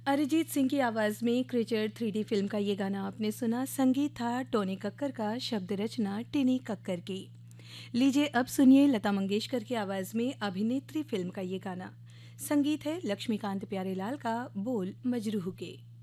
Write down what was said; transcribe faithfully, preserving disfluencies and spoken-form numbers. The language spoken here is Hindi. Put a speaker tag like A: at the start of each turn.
A: अरिजीत सिंह की आवाज़ में क्रिएचर थ्री डी फिल्म का ये गाना आपने सुना। संगीत था टोनी कक्कर का, शब्द रचना टिनी कक्कर की। लीजिए अब सुनिए लता मंगेशकर की आवाज़ में अभिनेत्री फिल्म का ये गाना। संगीत है लक्ष्मीकांत प्यारेलाल का, बोल मजरूह के।